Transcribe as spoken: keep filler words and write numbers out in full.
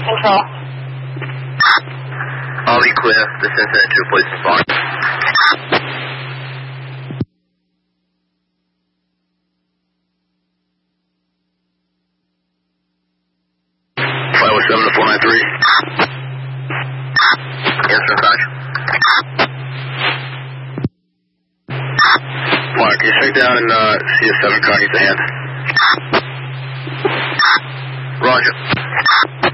Control. I'll be clear. This incident took place in Fox. five oh seven to four nine three. Answer back. Mark, can you check down and uh, see if seven car needs a hand? Roger.